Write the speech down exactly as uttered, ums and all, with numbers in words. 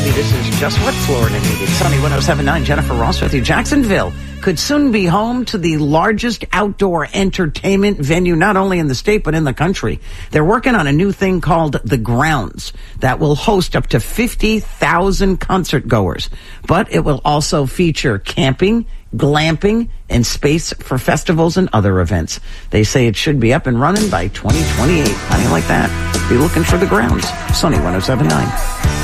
maybe this is just what Florida needed. Sunny one oh seven point nine, Jennifer Ross with you. Jacksonville could soon be home to the largest outdoor entertainment venue, not only in the state, but in the country. They're working on a new thing called The Grounds that will host up to fifty thousand concert goers. But it will also feature camping, glamping, and space for festivals and other events. They say it should be up and running by twenty twenty-eight. How do you like that? Be looking for The Grounds. Sunny one oh seven point nine.